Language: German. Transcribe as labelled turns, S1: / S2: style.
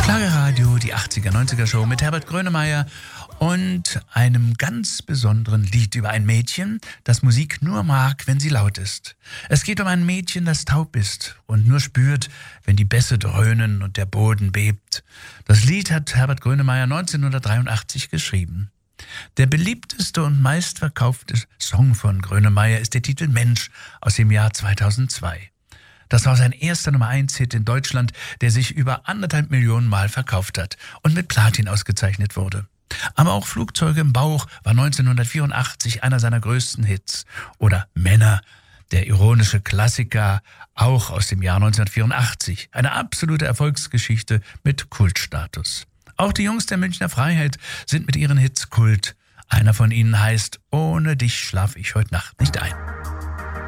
S1: Schlagerradio, die 80er-90er-Show mit Herbert Grönemeyer und einem ganz besonderen Lied über ein Mädchen, das Musik nur mag, wenn sie laut ist. Es geht um ein Mädchen, das taub ist und nur spürt, wenn die Bässe dröhnen und der Boden bebt. Das Lied hat Herbert Grönemeyer 1983 geschrieben. Der beliebteste und meistverkaufte Song von Grönemeyer ist der Titel Mensch aus dem Jahr 2002. Das war sein erster Nummer-1-Hit in Deutschland, der sich über 1,5 Millionen Mal verkauft hat und mit Platin ausgezeichnet wurde. Aber auch Flugzeuge im Bauch war 1984 einer seiner größten Hits. Oder Männer, der ironische Klassiker, auch aus dem Jahr 1984. Eine absolute Erfolgsgeschichte mit Kultstatus. Auch die Jungs der Münchner Freiheit sind mit ihren Hits Kult. Einer von ihnen heißt Ohne dich schlaf ich heute Nacht nicht ein.